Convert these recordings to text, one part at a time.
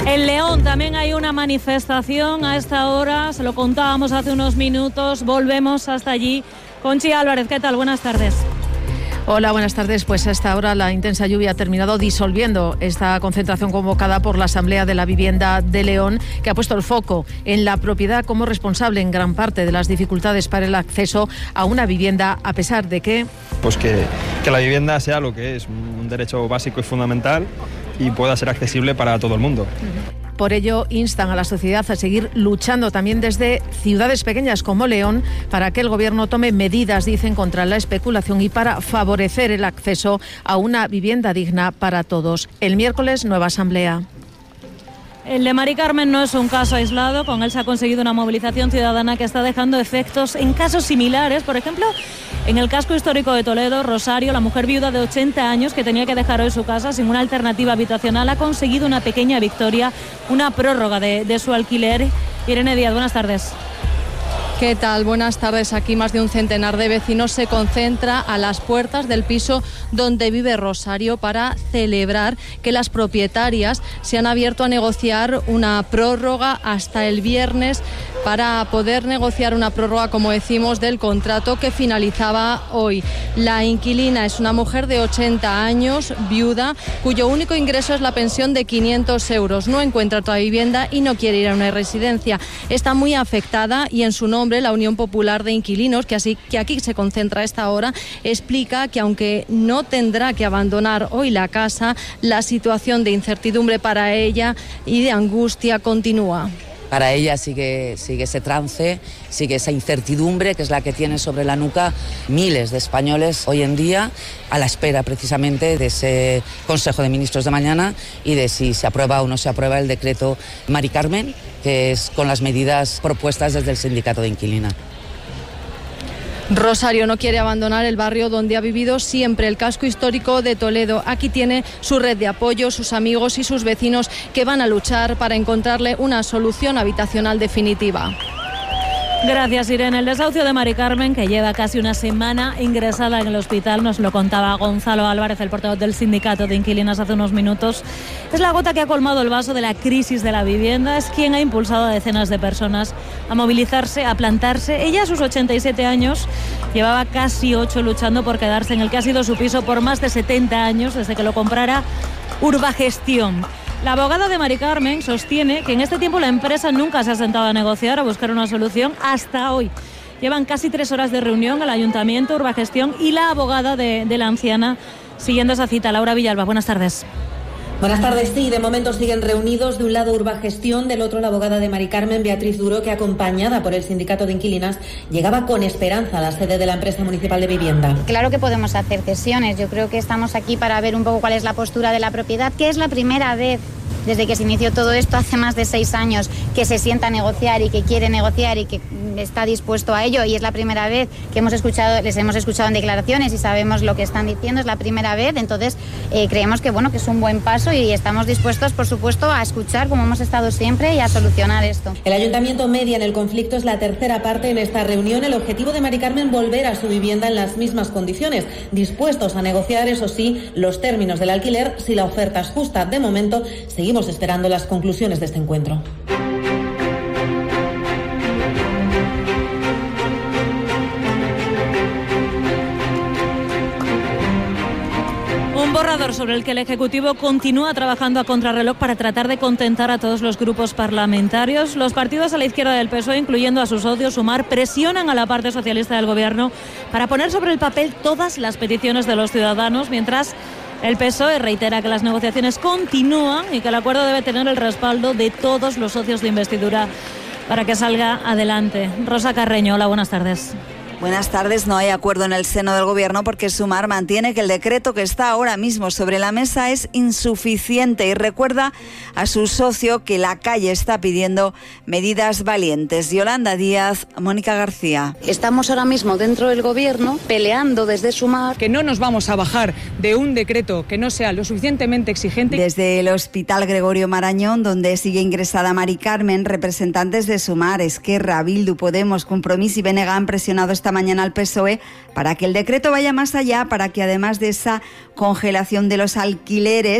En León también hay una manifestación a esta hora, se lo contábamos hace unos minutos, volvemos hasta allí. Conchi Álvarez, ¿qué tal? Buenas tardes. Hola, buenas tardes. Pues a esta hora la intensa lluvia ha terminado disolviendo esta concentración convocada por la Asamblea de la Vivienda de León, que ha puesto el foco en la propiedad como responsable en gran parte de las dificultades para el acceso a una vivienda, a pesar de que... Pues que la vivienda sea lo que es, un derecho básico y fundamental y pueda ser accesible para todo el mundo. Por ello, instan a la sociedad a seguir luchando también desde ciudades pequeñas como León para que el Gobierno tome medidas, dicen, contra la especulación y para favorecer el acceso a una vivienda digna para todos. El miércoles, nueva asamblea. El de Mari Carmen no es un caso aislado, con él se ha conseguido una movilización ciudadana que está dejando efectos en casos similares. Por ejemplo, en el casco histórico de Toledo, Rosario, la mujer viuda de 80 años que tenía que dejar hoy su casa sin una alternativa habitacional, ha conseguido una pequeña victoria, una prórroga de su alquiler. Irene Díaz, buenas tardes. ¿Qué tal? Buenas tardes. Aquí más de un centenar de vecinos se concentra a las puertas del piso donde vive Rosario para celebrar que las propietarias se han abierto a negociar una prórroga hasta el viernes para poder negociar una prórroga, como decimos, del contrato que finalizaba hoy. La inquilina es una mujer de 80 años, viuda, cuyo único ingreso es la pensión de 500 euros. No encuentra otra vivienda y no quiere ir a una residencia. Está muy afectada y en su nombre la Unión Popular de Inquilinos, que aquí se concentra a esta hora, explica que aunque no tendrá que abandonar hoy la casa, la situación de incertidumbre para ella y de angustia continúa. Para ella sigue ese trance, sigue esa incertidumbre que es la que tiene sobre la nuca miles de españoles hoy en día, a la espera precisamente de ese Consejo de Ministros de mañana y de si se aprueba o no se aprueba el decreto Mari Carmen, que es con las medidas propuestas desde el Sindicato de Inquilina. Rosario no quiere abandonar el barrio donde ha vivido siempre, el casco histórico de Toledo. Aquí tiene su red de apoyo, sus amigos y sus vecinos que van a luchar para encontrarle una solución habitacional definitiva. Gracias, Irene. El desahucio de Mari Carmen, que lleva casi una semana ingresada en el hospital, nos lo contaba Gonzalo Álvarez, el portavoz del Sindicato de Inquilinas, hace unos minutos. Es la gota que ha colmado el vaso de la crisis de la vivienda. Es quien ha impulsado a decenas de personas a movilizarse, a plantarse. Ella, a sus 87 años, llevaba casi 8 luchando por quedarse en el que ha sido su piso por más de 70 años, desde que lo comprara Urbagestión. La abogada de Mari Carmen sostiene que en este tiempo la empresa nunca se ha sentado a negociar, a buscar una solución hasta hoy. Llevan casi 3 horas de reunión el Ayuntamiento, Urbagestión y la abogada de la anciana siguiendo esa cita. Laura Villalba, buenas tardes. Buenas tardes. Sí, de momento siguen reunidos. De un lado Urbagestión, del otro la abogada de Mari Carmen, Beatriz Duro, que acompañada por el Sindicato de Inquilinas llegaba con esperanza a la sede de la empresa municipal de vivienda. Claro que podemos hacer cesiones. Yo creo que estamos aquí para ver un poco cuál es la postura de la propiedad, que es la primera vez desde que se inició todo esto hace más de 6 años que se sienta a negociar y que quiere negociar y que está dispuesto a ello, y es la primera vez que les hemos escuchado en declaraciones y sabemos lo que están diciendo, es la primera vez. Entonces creemos que que es un buen paso y estamos dispuestos, por supuesto, a escuchar, como hemos estado siempre, y a solucionar esto. El Ayuntamiento media en el conflicto, es la tercera parte en esta reunión. El objetivo de Mari Carmen, volver a su vivienda en las mismas condiciones, dispuestos a negociar, eso sí, los términos del alquiler si la oferta es justa. De momento seguimos esperando las conclusiones de este encuentro. Un borrador sobre el que el Ejecutivo continúa trabajando a contrarreloj para tratar de contentar a todos los grupos parlamentarios. Los partidos a la izquierda del PSOE, incluyendo a sus socios Sumar, presionan a la parte socialista del Gobierno para poner sobre el papel todas las peticiones de los ciudadanos, mientras el PSOE reitera que las negociaciones continúan y que el acuerdo debe tener el respaldo de todos los socios de investidura para que salga adelante. Rosa Carreño, hola, buenas tardes. Buenas tardes. No hay acuerdo en el seno del Gobierno porque Sumar mantiene que el decreto que está ahora mismo sobre la mesa es insuficiente y recuerda a su socio que la calle está pidiendo medidas valientes. Yolanda Díaz, Mónica García. Estamos ahora mismo dentro del Gobierno peleando desde Sumar que no nos vamos a bajar de un decreto que no sea lo suficientemente exigente. Desde el Hospital Gregorio Marañón, donde sigue ingresada Mari Carmen, representantes de Sumar, Esquerra, Bildu, Podemos, Compromís y BNG han presionado esta mañana al PSOE para que el decreto vaya más allá, para que además de esa congelación de los alquileres,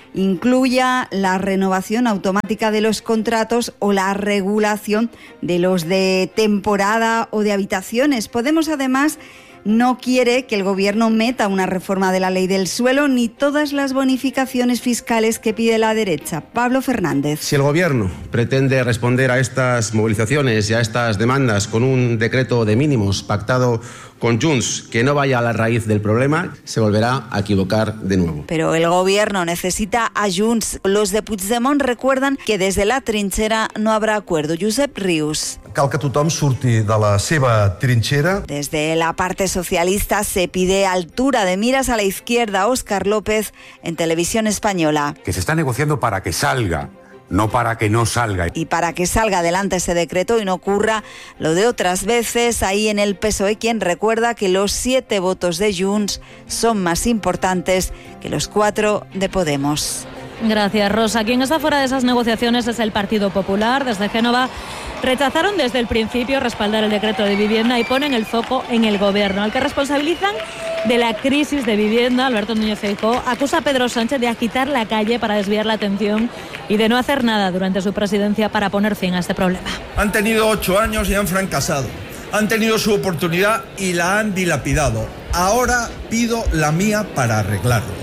incluya la renovación automática de los contratos o la regulación de los de temporada o de habitaciones. Podemos, además, no quiere que el Gobierno meta una reforma de la ley del suelo ni todas las bonificaciones fiscales que pide la derecha. Pablo Fernández. Si el Gobierno pretende responder a estas movilizaciones y a estas demandas con un decreto de mínimos pactado con Junts que no vaya a la raíz del problema, se volverá a equivocar de nuevo. Pero el Gobierno necesita a Junts. Los de Puigdemont recuerdan que desde la trinchera no habrá acuerdo. Josep Rius. Cal que tothom surti de la seva trinchera. Desde la parte socialista se pide altura de miras a la izquierda. Óscar López en Televisión Española. Que se está negociando para que salga, no para que no salga. Y para que salga adelante ese decreto y no ocurra lo de otras veces, ahí en el PSOE, quien recuerda que los 7 votos de Junts son más importantes que los 4 de Podemos. Gracias, Rosa. Quien está fuera de esas negociaciones es el Partido Popular. Desde Génova rechazaron desde el principio respaldar el decreto de vivienda y ponen el foco en el Gobierno, al que responsabilizan de la crisis de vivienda. Alberto Núñez Feijóo acusa a Pedro Sánchez de agitar la calle para desviar la atención y de no hacer nada durante su presidencia para poner fin a este problema. Han tenido 8 años y han fracasado. Han tenido su oportunidad y la han dilapidado. Ahora pido la mía para arreglarlo.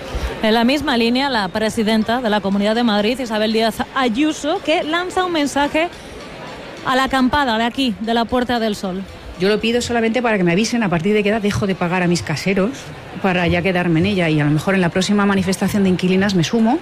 En la misma línea, la presidenta de la Comunidad de Madrid, Isabel Díaz Ayuso, que lanza un mensaje a la acampada de aquí, de la Puerta del Sol. Yo lo pido solamente para que me avisen a partir de qué edad dejo de pagar a mis caseros para ya quedarme en ella, y a lo mejor en la próxima manifestación de inquilinas me sumo.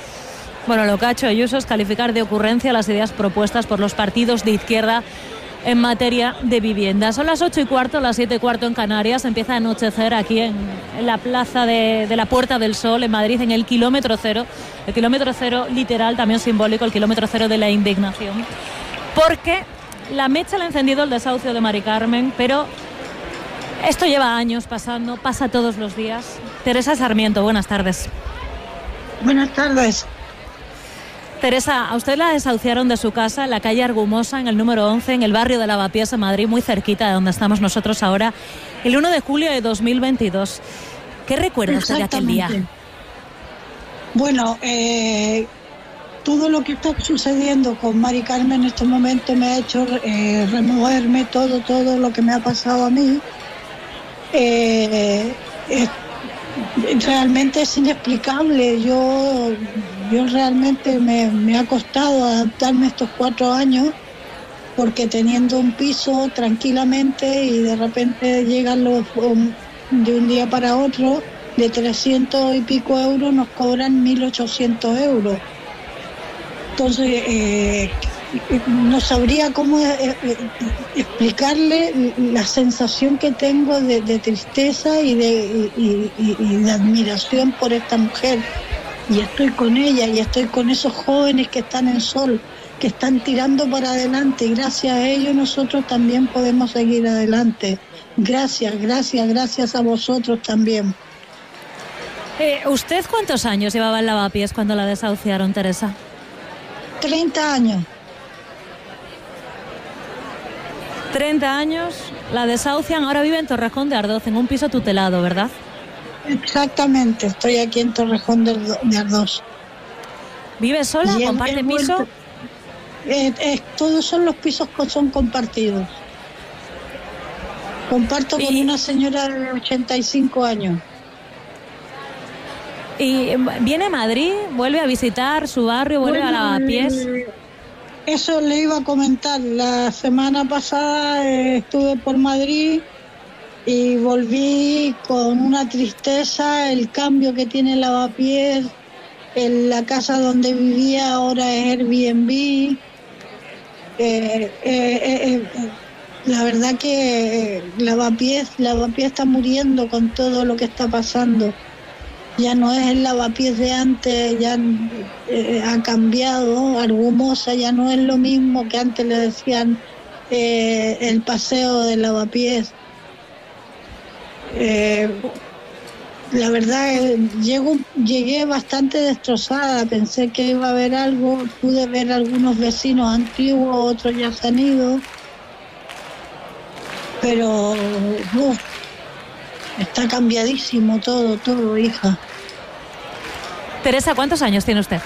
Bueno, lo que ha hecho Ayuso es calificar de ocurrencia las ideas propuestas por los partidos de izquierda en materia de vivienda. Son las 8:15, las 7:15 en Canarias. Empieza a anochecer aquí en la plaza de la Puerta del Sol, en Madrid, en el kilómetro cero. El kilómetro cero literal, también simbólico, el kilómetro cero de la indignación. Porque la mecha la ha encendido el desahucio de Mari Carmen, pero esto lleva años pasando, pasa todos los días. Teresa Sarmiento, buenas tardes. Buenas tardes. Teresa, a usted la desahuciaron de su casa en la calle Argumosa, en el número 11, en el barrio de Lavapiés, en Madrid, muy cerquita de donde estamos nosotros ahora, el 1 de julio de 2022. ¿Qué recuerda usted de aquel día? Bueno, todo lo que está sucediendo con Mari Carmen en estos momentos me ha hecho removerme todo lo que me ha pasado a mí. Realmente es inexplicable. Yo realmente me ha costado adaptarme estos 4 años, porque teniendo un piso tranquilamente y de repente llegan de un día para otro, de 300 y pico euros nos cobran 1.800 euros. Entonces no sabría cómo explicarle la sensación que tengo de tristeza y de admiración por esta mujer. Y estoy con ella y estoy con esos jóvenes que están en Sol, que están tirando para adelante, y gracias a ellos nosotros también podemos seguir adelante. Gracias a vosotros también. ¿Usted cuántos años llevaba en Lavapiés cuando la desahuciaron, Teresa? 30 años. 30 años, la desahucian, ahora vive en Torrejón de Ardoz, en un piso tutelado, ¿verdad? Exactamente, estoy aquí en Torrejón de Ardoz. ¿Vive sola? ¿Comparte piso? Todos son los pisos que son compartidos. Comparto con una señora de 85 años. ¿Y viene a Madrid? ¿Vuelve a visitar su barrio? ¿Vuelve a Lavapiés? Eso le iba a comentar. La semana pasada estuve por Madrid y volví con una tristeza. El cambio que tiene Lavapiés, en la casa donde vivía ahora es Airbnb. La verdad que Lavapiés está muriendo con todo lo que está pasando. Ya no es el Lavapiés de antes, ya ha cambiado. Argumosa ya no es lo mismo que antes le decían el paseo de Lavapiés. La verdad, llegué bastante destrozada. Pensé que iba a haber algo. Pude ver algunos vecinos antiguos, otros ya se han ido. Pero está cambiadísimo todo, hija. Teresa, ¿cuántos años tiene usted?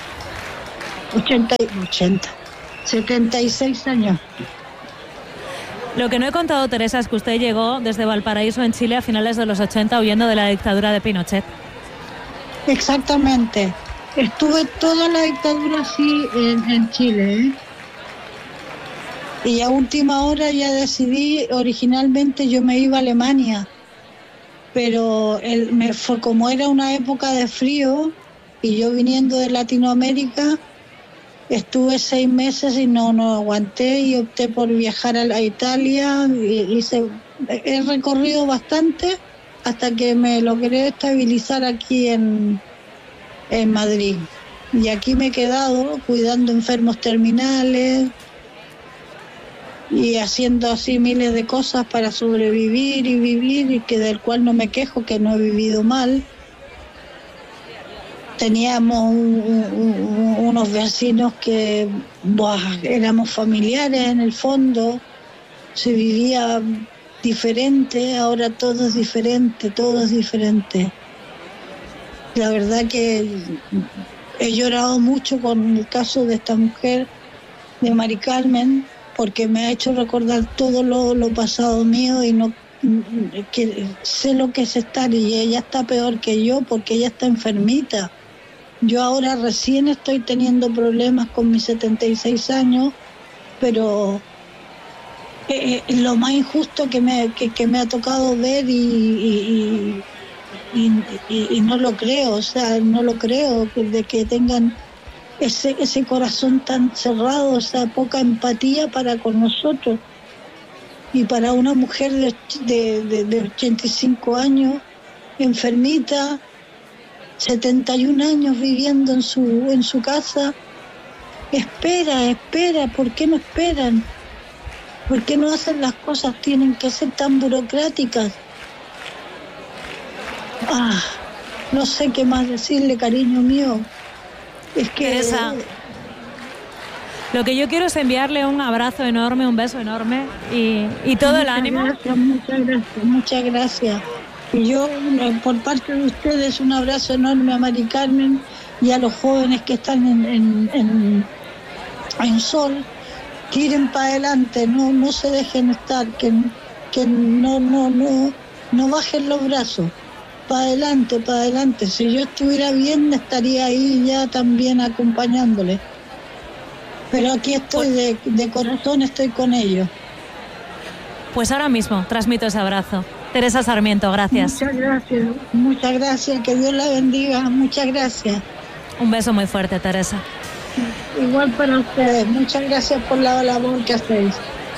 76 años. Lo que no he contado, Teresa, es que usted llegó desde Valparaíso, en Chile, a finales de los 80, huyendo de la dictadura de Pinochet. Exactamente. Estuve toda la dictadura así en Chile, ¿eh? Y a última hora ya decidí, originalmente yo me iba a Alemania, pero como era una época de frío y yo viniendo de Latinoamérica, estuve 6 meses y no aguanté y opté por viajar a Italia. He recorrido bastante hasta que me logré estabilizar aquí en Madrid. Y aquí me he quedado cuidando enfermos terminales y haciendo así miles de cosas para sobrevivir y vivir, y que del cual no me quejo, que no he vivido mal. Teníamos unos vecinos que éramos familiares en el fondo, se vivía diferente, ahora todo es diferente, todo es diferente. La verdad que he llorado mucho con el caso de esta mujer, de Mari Carmen, porque me ha hecho recordar todo lo pasado mío y no que sé lo que es estar, y ella está peor que yo porque ella está enfermita. Yo ahora recién estoy teniendo problemas con mis 76 años, pero lo más injusto que me ha tocado ver y no lo creo, o sea, no lo creo, de que tengan ese corazón tan cerrado, esa poca empatía para con nosotros. Y para una mujer de 85 años, enfermita, 71 años viviendo en su casa, espera, ¿por qué no esperan? ¿Por qué no hacen las cosas? Tienen que ser tan burocráticas. No sé qué más decirle, cariño mío. Es que... Teresa, lo que yo quiero es enviarle un abrazo enorme, un beso enorme y todo el ánimo. Muchas gracias. Y yo, por parte de ustedes, un abrazo enorme a Mari Carmen y a los jóvenes que están en Sol. Tiren para adelante, no se dejen estar, que no bajen los brazos. Para adelante. Si yo estuviera bien, estaría ahí ya también acompañándole. Pero aquí estoy de corazón, estoy con ellos. Pues ahora mismo transmito ese abrazo. Teresa Sarmiento, gracias. Muchas gracias, que Dios la bendiga, muchas gracias. Un beso muy fuerte, Teresa. Igual para ustedes, muchas gracias por la labor que hacéis.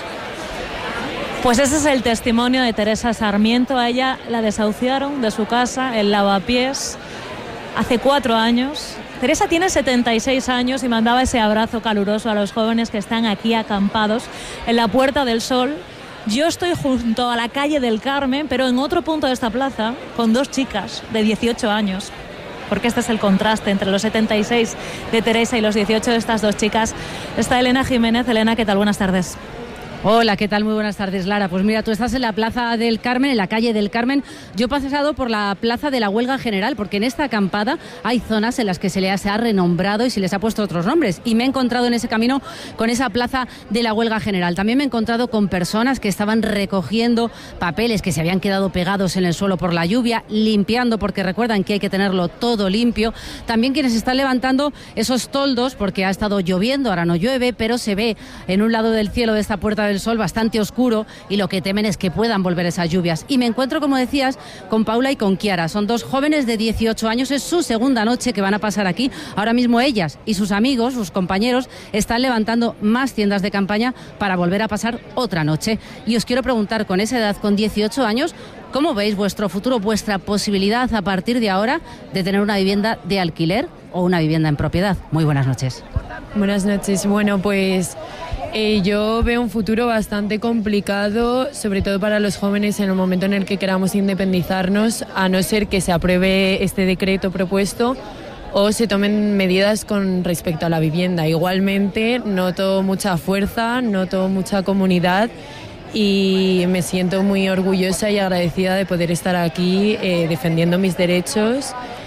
Pues ese es el testimonio de Teresa Sarmiento. A ella la desahuciaron de su casa, el Lavapiés, hace 4 años. Teresa tiene 76 años y mandaba ese abrazo caluroso a los jóvenes que están aquí acampados en la Puerta del Sol. Yo estoy junto a la calle del Carmen, pero en otro punto de esta plaza, con 2 chicas de 18 años. Porque este es el contraste entre los 76 de Teresa y los 18 de estas 2 chicas. Está Elena Jiménez. Elena, ¿qué tal? Buenas tardes. Hola, ¿qué tal? Muy buenas tardes, Lara. Pues mira, tú estás en la Plaza del Carmen, en la calle del Carmen. Yo he pasado por la Plaza de la Huelga General, porque en esta acampada hay zonas en las que se les ha renombrado y se les ha puesto otros nombres. Y me he encontrado en ese camino con esa Plaza de la Huelga General. También me he encontrado con personas que estaban recogiendo papeles que se habían quedado pegados en el suelo por la lluvia, limpiando, porque recuerdan que hay que tenerlo todo limpio. También quienes están levantando esos toldos, porque ha estado lloviendo, ahora no llueve, pero se ve en un lado del cielo de esta Puerta del Sol bastante oscuro, y lo que temen es que puedan volver esas lluvias. Y me encuentro, como decías, con Paula y con Kiara. Son 2 jóvenes de 18 años, es su segunda noche que van a pasar aquí. Ahora mismo ellas y sus amigos, sus compañeros, están levantando más tiendas de campaña para volver a pasar otra noche. Y os quiero preguntar, con esa edad, con 18 años, ¿cómo veis vuestro futuro, vuestra posibilidad a partir de ahora de tener una vivienda de alquiler o una vivienda en propiedad? Muy buenas noches. Buenas noches. Bueno, pues yo veo un futuro bastante complicado, sobre todo para los jóvenes en el momento en el que queramos independizarnos, a no ser que se apruebe este decreto propuesto o se tomen medidas con respecto a la vivienda. Igualmente, noto mucha fuerza, noto mucha comunidad y me siento muy orgullosa y agradecida de poder estar aquí defendiendo mis derechos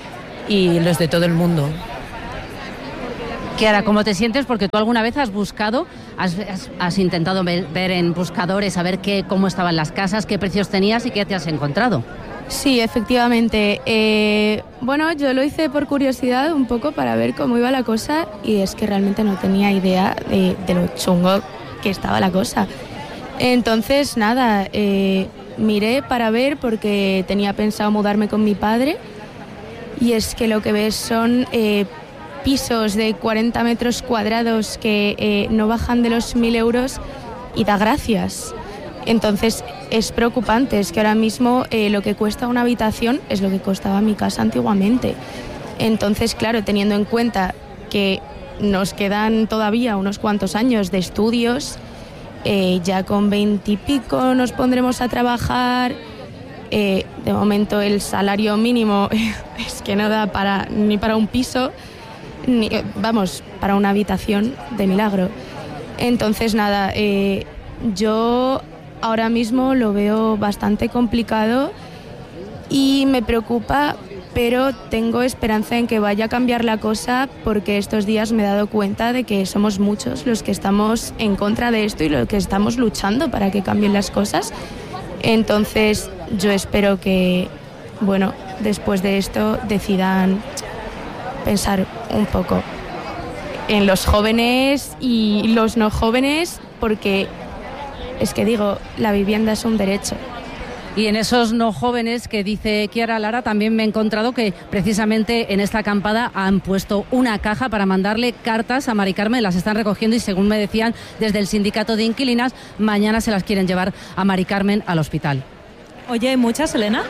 y los de todo el mundo. Kiara, ¿cómo te sientes? Porque tú alguna vez has buscado, has intentado ver en buscadores, a ver cómo estaban las casas, qué precios tenías y qué te has encontrado. Sí, efectivamente. Bueno, yo lo hice por curiosidad un poco para ver cómo iba la cosa y es que realmente no tenía idea de lo chungo que estaba la cosa. Entonces, nada, miré para ver porque tenía pensado mudarme con mi padre y es que lo que ves son pisos de 40 metros cuadrados que no bajan de los 1.000 euros y da gracias. Entonces es preocupante, es que ahora mismo lo que cuesta una habitación es lo que costaba mi casa antiguamente. Entonces, claro, teniendo en cuenta que nos quedan todavía unos cuantos años de estudios, ya con 20 y pico nos pondremos a trabajar. De momento el salario mínimo es que no da ni para un piso, ni para una habitación de milagro. Entonces nada, yo ahora mismo lo veo bastante complicado y me preocupa, pero tengo esperanza en que vaya a cambiar la cosa porque estos días me he dado cuenta de que somos muchos los que estamos en contra de esto y los que estamos luchando para que cambien las cosas. Entonces yo espero que, bueno, después de esto decidan pensar un poco en los jóvenes y los no jóvenes, porque es que digo, la vivienda es un derecho. Y en esos no jóvenes que dice Kiara, Lara, también me he encontrado que precisamente en esta acampada han puesto una caja para mandarle cartas a Mari Carmen, las están recogiendo y según me decían desde el sindicato de inquilinas, mañana se las quieren llevar a Mari Carmen al hospital. Oye, ¿hay muchas, Elena?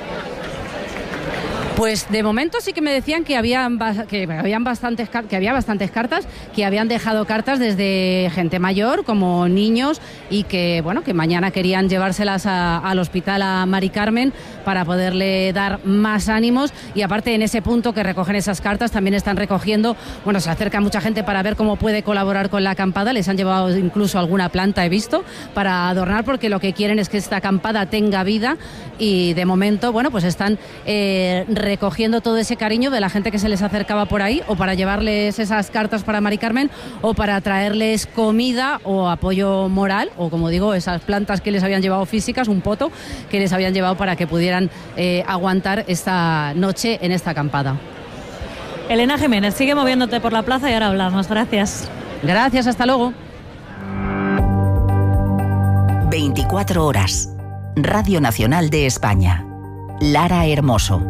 Pues de momento sí que me decían que había bastantes cartas, que habían dejado cartas desde gente mayor como niños y que bueno, que mañana querían llevárselas al hospital a Mari Carmen para poderle dar más ánimos. Y aparte en ese punto que recogen esas cartas también están recogiendo, bueno, se acerca mucha gente para ver cómo puede colaborar con la acampada, les han llevado incluso alguna planta, he visto, para adornar, porque lo que quieren es que esta acampada tenga vida y de momento, bueno, pues están recogiendo todo ese cariño de la gente que se les acercaba por ahí, o para llevarles esas cartas para Mari Carmen, o para traerles comida o apoyo moral, o como digo, esas plantas que les habían llevado físicas, un poto que les habían llevado para que pudieran aguantar esta noche en esta acampada. Elena Jiménez, sigue moviéndote por la plaza y ahora hablamos. Gracias. Gracias, hasta luego. 24 horas. Radio Nacional de España. Lara Hermoso.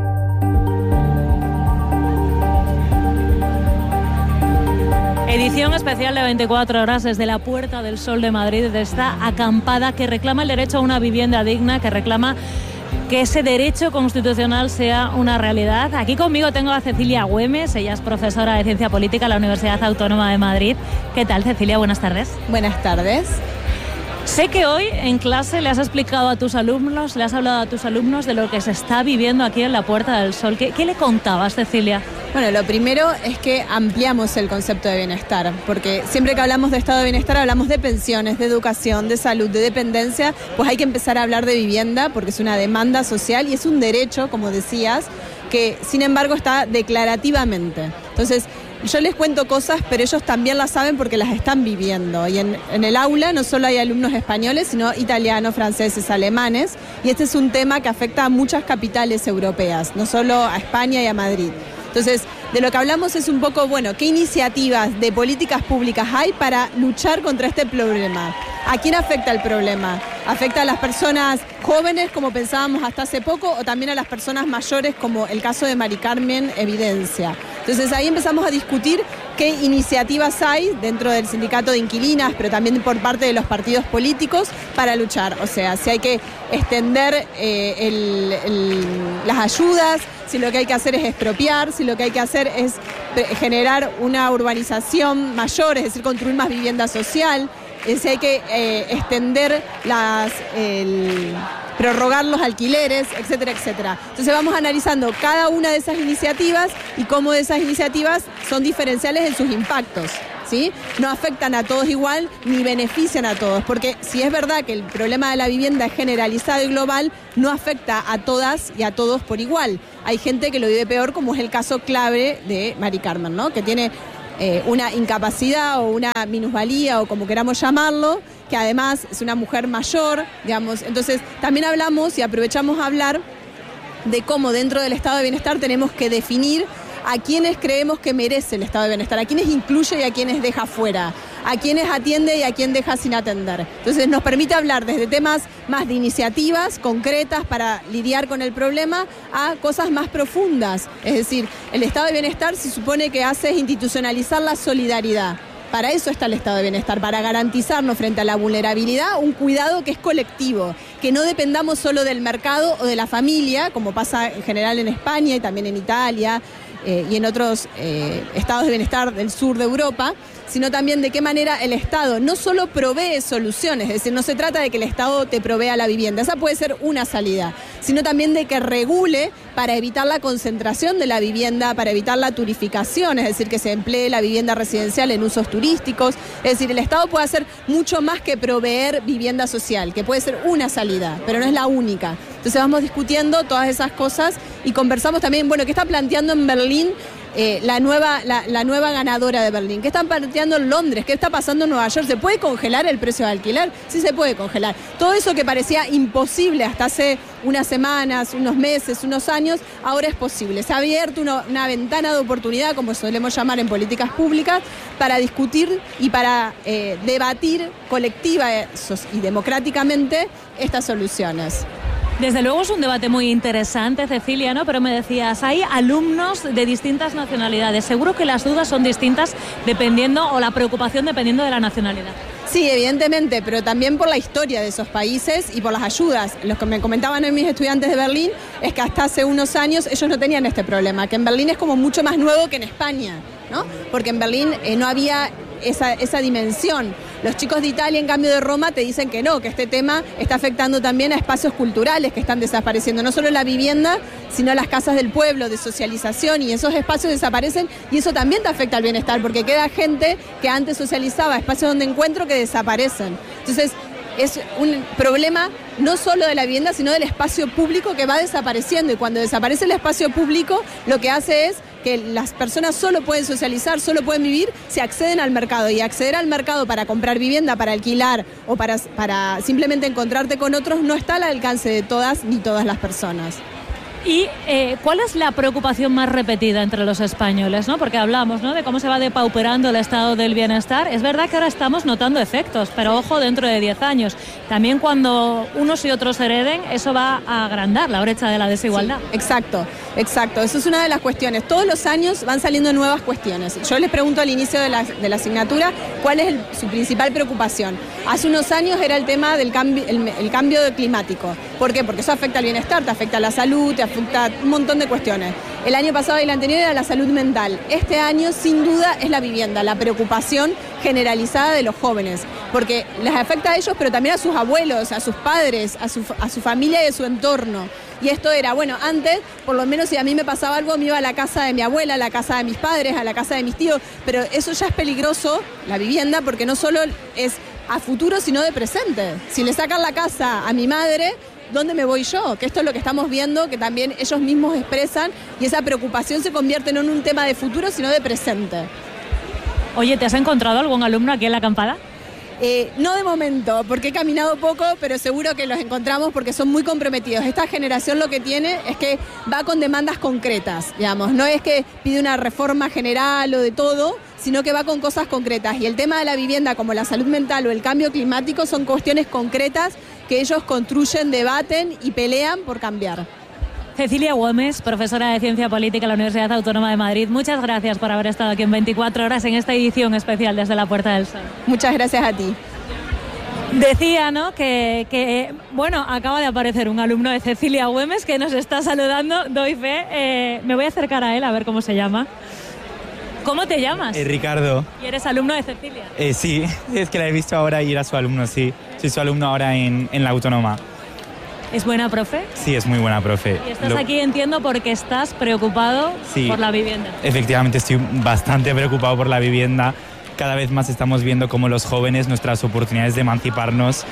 Edición especial de 24 horas desde la Puerta del Sol de Madrid, de esta acampada que reclama el derecho a una vivienda digna, que reclama que ese derecho constitucional sea una realidad. Aquí conmigo tengo a Cecilia Güemes, ella es profesora de Ciencia Política en la Universidad Autónoma de Madrid. ¿Qué tal, Cecilia? Buenas tardes. Buenas tardes. Sé que hoy en clase le has explicado a tus alumnos, le has hablado a tus alumnos de lo que se está viviendo aquí en la Puerta del Sol. ¿Qué le contabas, Cecilia? Bueno, lo primero es que ampliamos el concepto de bienestar, porque siempre que hablamos de estado de bienestar hablamos de pensiones, de educación, de salud, de dependencia, pues hay que empezar a hablar de vivienda porque es una demanda social y es un derecho, como decías, que sin embargo está declarativamente. Entonces, yo les cuento cosas, pero ellos también las saben porque las están viviendo. Y en el aula no solo hay alumnos españoles, sino italianos, franceses, alemanes. Y este es un tema que afecta a muchas capitales europeas, no solo a España y a Madrid. Entonces, de lo que hablamos es un poco, bueno, ¿qué iniciativas de políticas públicas hay para luchar contra este problema? ¿A quién afecta el problema? ¿Afecta a las personas jóvenes, como pensábamos hasta hace poco, o también a las personas mayores, como el caso de Mari Carmen evidencia? Entonces ahí empezamos a discutir qué iniciativas hay dentro del sindicato de inquilinas, pero también por parte de los partidos políticos para luchar. O sea, si hay que extender las ayudas, si lo que hay que hacer es expropiar, si lo que hay que hacer es generar una urbanización mayor, es decir, construir más vivienda social, si hay que extender prorrogar los alquileres, etcétera, etcétera. Entonces vamos analizando cada una de esas iniciativas y cómo esas iniciativas son diferenciales en sus impactos, ¿sí? No afectan a todos igual ni benefician a todos, porque si es verdad que el problema de la vivienda es generalizado y global, no afecta a todas y a todos por igual. Hay gente que lo vive peor, como es el caso clave de Mari Carmen, ¿no? Que tiene una incapacidad o una minusvalía o como queramos llamarlo, que además es una mujer mayor, digamos. Entonces también hablamos y aprovechamos a hablar de cómo dentro del estado de bienestar tenemos que definir a quienes creemos que merece el estado de bienestar, a quienes incluye y a quienes deja fuera, a quienes atiende y a quien deja sin atender. Entonces nos permite hablar desde temas más de iniciativas concretas para lidiar con el problema a cosas más profundas. Es decir, el estado de bienestar se supone que hace institucionalizar la solidaridad. Para eso está el estado de bienestar, para garantizarnos frente a la vulnerabilidad un cuidado que es colectivo, que no dependamos solo del mercado o de la familia, como pasa en general en España y también en Italia, y en otros estados de bienestar del sur de Europa, sino también de qué manera el Estado no solo provee soluciones, es decir, no se trata de que el Estado te provea la vivienda, esa puede ser una salida, sino también de que regule para evitar la concentración de la vivienda, para evitar la turificación, es decir, que se emplee la vivienda residencial en usos turísticos, es decir, el Estado puede hacer mucho más que proveer vivienda social, que puede ser una salida, pero no es la única. Entonces vamos discutiendo todas esas cosas y conversamos también, bueno, ¿qué está planteando en Berlín la nueva ganadora de Berlín? ¿Qué están planteando en Londres? ¿Qué está pasando en Nueva York? ¿Se puede congelar el precio de alquiler? Sí, se puede congelar. Todo eso que parecía imposible hasta hace unas semanas, unos meses, unos años, ahora es posible. Se ha abierto una ventana de oportunidad, como solemos llamar en políticas públicas, para discutir y para debatir colectiva y democráticamente estas soluciones. Desde luego es un debate muy interesante, Cecilia, ¿no? Pero me decías, hay alumnos de distintas nacionalidades. Seguro que las dudas son distintas dependiendo, o la preocupación dependiendo de la nacionalidad. Sí, evidentemente, pero también por la historia de esos países y por las ayudas. Los que me comentaban hoy mis estudiantes de Berlín es que hasta hace unos años ellos no tenían este problema, que en Berlín es como mucho más nuevo que en España, ¿no? Porque en Berlín no había esa dimensión. Los chicos de Italia, en cambio de Roma, te dicen que no, que este tema está afectando también a espacios culturales que están desapareciendo, no solo la vivienda, sino las casas del pueblo, de socialización, y esos espacios desaparecen y eso también te afecta al bienestar, porque queda gente que antes socializaba, espacios donde encuentro, que desaparecen. Entonces, es un problema no solo de la vivienda, sino del espacio público que va desapareciendo, y cuando desaparece el espacio público, lo que hace es que las personas solo pueden socializar, solo pueden vivir si acceden al mercado, y acceder al mercado para comprar vivienda, para alquilar o para simplemente encontrarte con otros no está al alcance de todas ni todas las personas. ¿Y cuál es la preocupación más repetida entre los españoles, ¿no? Porque hablamos, ¿no?, de cómo se va depauperando el estado del bienestar. Es verdad que ahora estamos notando efectos, pero ojo, dentro de 10 años. También cuando unos y otros hereden, eso va a agrandar la brecha de la desigualdad. Sí, exacto. Eso es una de las cuestiones. Todos los años van saliendo nuevas cuestiones. Yo les pregunto al inicio de la asignatura cuál es su principal preocupación. Hace unos años era el tema del cambio climático. ¿Por qué? Porque eso afecta al bienestar, te afecta a la salud, te afecta un montón de cuestiones. El año pasado y el anterior era la salud mental. Este año, sin duda, es la vivienda, la preocupación generalizada de los jóvenes, porque les afecta a ellos, pero también a sus abuelos, a sus padres, a su familia y a su entorno. Y esto era, bueno, antes, por lo menos si a mí me pasaba algo, me iba a la casa de mi abuela, a la casa de mis padres, a la casa de mis tíos, pero eso ya es peligroso, la vivienda, porque no solo es a futuro, sino de presente. Si le sacan la casa a mi madre, ¿dónde me voy yo? Que esto es lo que estamos viendo, que también ellos mismos expresan, y esa preocupación se convierte no en un tema de futuro, sino de presente. Oye, ¿te has encontrado algún alumno aquí en la acampada? No de momento, porque he caminado poco, pero seguro que los encontramos porque son muy comprometidos. Esta generación lo que tiene es que va con demandas concretas, digamos. No es que pide una reforma general o de todo, sino que va con cosas concretas. Y el tema de la vivienda, como la salud mental o el cambio climático, son cuestiones concretas que ellos construyen, debaten y pelean por cambiar. Cecilia Güemes, profesora de Ciencia Política en la Universidad Autónoma de Madrid, muchas gracias por haber estado aquí en 24 horas en esta edición especial desde la Puerta del Sol. Muchas gracias a ti. Decía, ¿no?, que bueno, acaba de aparecer un alumno de Cecilia Güemes que nos está saludando, doy fe, me voy a acercar a él a ver cómo se llama. ¿Cómo te llamas? Ricardo. ¿Y eres alumno de Cecilia? Sí, es que la he visto ahora y era su alumno, sí. Soy su alumno ahora en la Autónoma. ¿Es buena profe? Sí, es muy buena profe. Y estás aquí, entiendo, porque estás preocupado por la vivienda. Efectivamente, estoy bastante preocupado por la vivienda. Cada vez más estamos viendo cómo los jóvenes, nuestras oportunidades de emanciparnos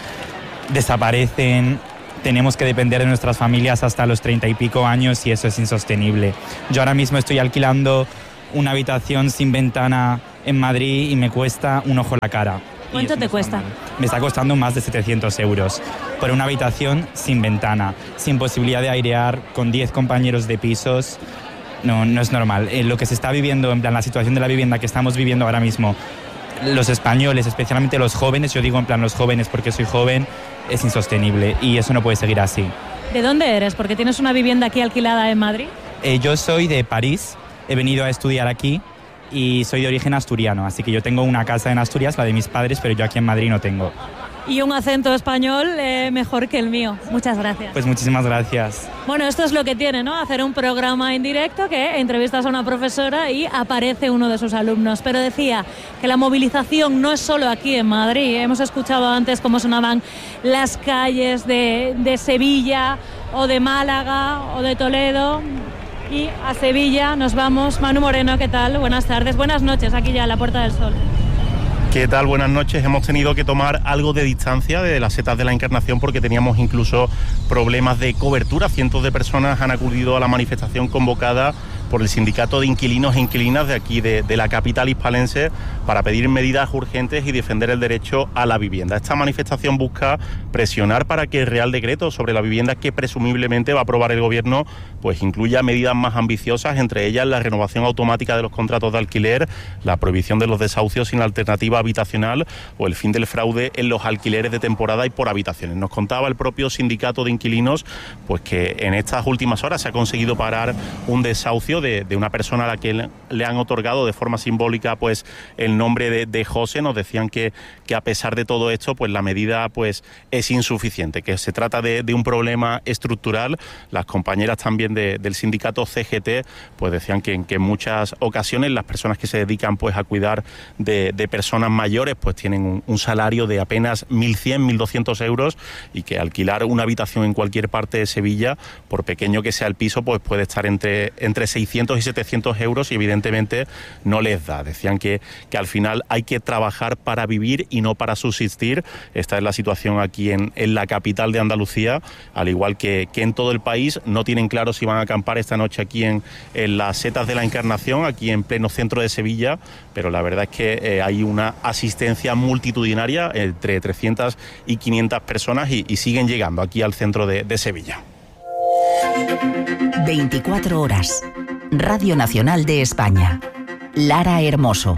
desaparecen. Tenemos que depender de nuestras familias hasta los 30 y pico años y eso es insostenible. Yo ahora mismo estoy alquilando una habitación sin ventana en Madrid y me cuesta un ojo la cara. ¿Cuánto te cuesta? Me está costando más de 700 euros por una habitación sin ventana, sin posibilidad de airear, con 10 compañeros de pisos. No es normal. Lo que se está viviendo, en plan la situación de la vivienda que estamos viviendo ahora mismo, los españoles, especialmente los jóvenes, yo digo en plan los jóvenes porque soy joven, es insostenible y eso no puede seguir así. ¿De dónde eres? Porque tienes una vivienda aquí alquilada en Madrid. Yo soy de París, he venido a estudiar aquí y soy de origen asturiano, así que yo tengo una casa en Asturias, la de mis padres, pero yo aquí en Madrid no tengo. Y un acento español mejor que el mío. Muchas gracias. Pues muchísimas gracias. Bueno, esto es lo que tiene, ¿no? Hacer un programa en directo que entrevistas a una profesora y aparece uno de sus alumnos. Pero decía que la movilización no es solo aquí en Madrid. Hemos escuchado antes cómo sonaban las calles de Sevilla o de Málaga o de Toledo. Y a Sevilla nos vamos. Manu Moreno, ¿qué tal? Buenas tardes, buenas noches, aquí ya a la Puerta del Sol. ¿Qué tal? Buenas noches. Hemos tenido que tomar algo de distancia de las setas de la Encarnación porque teníamos incluso problemas de cobertura. Cientos de personas han acudido a la manifestación convocada por el Sindicato de Inquilinos e Inquilinas de aquí, de la capital hispalense, para pedir medidas urgentes y defender el derecho a la vivienda. Esta manifestación busca presionar para que el Real Decreto sobre la vivienda que presumiblemente va a aprobar el Gobierno pues incluya medidas más ambiciosas, entre ellas la renovación automática de los contratos de alquiler, la prohibición de los desahucios sin alternativa habitacional o el fin del fraude en los alquileres de temporada y por habitaciones. Nos contaba el propio Sindicato de Inquilinos pues que en estas últimas horas se ha conseguido parar un desahucio de una persona a la que le han otorgado de forma simbólica pues el nombre de José. Nos decían que a pesar de todo esto pues la medida pues es insuficiente, que se trata de un problema estructural. Las compañeras también del sindicato CGT pues decían que en muchas ocasiones las personas que se dedican pues a cuidar de personas mayores pues tienen un salario de apenas 1.100, 1.200 euros y que alquilar una habitación en cualquier parte de Sevilla, por pequeño que sea el piso, pues puede estar entre 600 y 700 euros y evidentemente no les da. Decían que al final hay que trabajar para vivir y no para subsistir. Esta es la situación aquí en la capital de Andalucía, al igual que en todo el país. No tienen claro si van a acampar esta noche aquí en las setas de la Encarnación, aquí en pleno centro de Sevilla, pero la verdad es que hay una asistencia multitudinaria, entre 300 y 500 personas y siguen llegando aquí al centro de Sevilla. 24 horas. Radio Nacional de España. Lara Hermoso.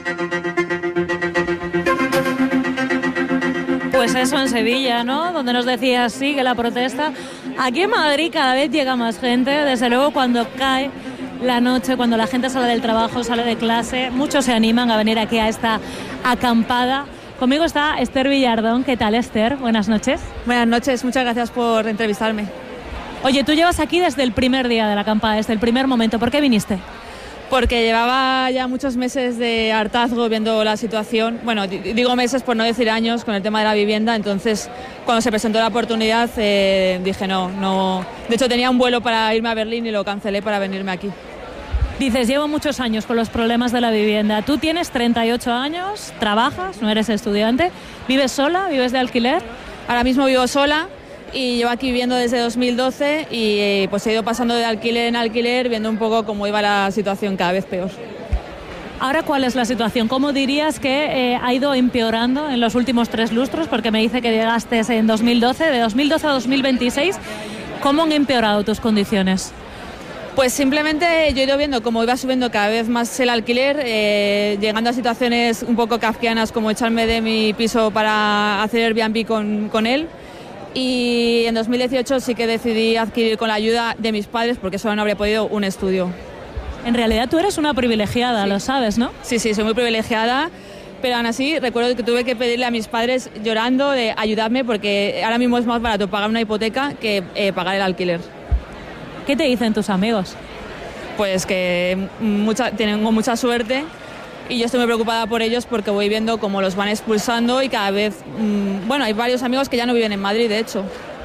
Pues eso en Sevilla, ¿no? Donde nos decías, sigue la protesta. Aquí en Madrid cada vez llega más gente. Desde luego cuando cae la noche, cuando la gente sale del trabajo, sale de clase, muchos se animan a venir aquí a esta acampada. Conmigo está Esther Villardón. ¿Qué tal, Esther? Buenas noches. Buenas noches, muchas gracias por entrevistarme. Oye, tú llevas aquí desde el primer día de la acampada, desde el primer momento. ¿Por qué viniste? Porque llevaba ya muchos meses de hartazgo viendo la situación. Bueno, digo meses por no decir años con el tema de la vivienda. Entonces, cuando se presentó la oportunidad, dije no. De hecho, tenía un vuelo para irme a Berlín y lo cancelé para venirme aquí. Dices, llevo muchos años con los problemas de la vivienda. Tú tienes 38 años, trabajas, no eres estudiante. ¿Vives sola? ¿Vives de alquiler? Ahora mismo vivo sola. Y llevo aquí viviendo desde 2012 y pues he ido pasando de alquiler en alquiler, viendo un poco cómo iba la situación cada vez peor. Ahora, ¿cuál es la situación? ¿Cómo dirías que ha ido empeorando en los últimos 3 lustros? Porque me dice que llegaste en 2012, de 2012 a 2026. ¿Cómo han empeorado tus condiciones? Pues simplemente yo he ido viendo cómo iba subiendo cada vez más el alquiler, llegando a situaciones un poco kafkianas como echarme de mi piso para hacer Airbnb con él. Y en 2018 sí que decidí adquirir con la ayuda de mis padres, porque solo no habría podido, un estudio. En realidad tú eres una privilegiada, sí. Lo sabes, ¿no? Sí, soy muy privilegiada, pero aún así recuerdo que tuve que pedirle a mis padres llorando de ayudarme, porque ahora mismo es más barato pagar una hipoteca que pagar el alquiler. ¿Qué te dicen tus amigos? Pues que tengo mucha suerte. Y yo estoy muy preocupada por ellos porque voy viendo cómo los van expulsando y cada vez... hay varios amigos que ya no viven en Madrid, de hecho.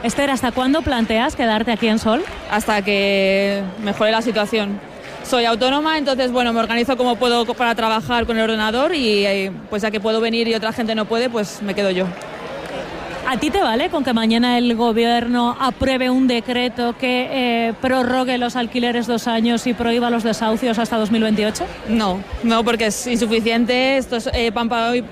Esther, ¿hasta cuándo planteas quedarte aquí en Sol? Hasta que mejore la situación. Soy autónoma, entonces bueno, me organizo como puedo para trabajar con el ordenador y pues ya que puedo venir y otra gente no puede, pues me quedo yo. ¿A ti te vale con que mañana el gobierno apruebe un decreto que prorrogue los alquileres 2 años y prohíba los desahucios hasta 2028? No, porque es insuficiente. Esto es pan para hoy,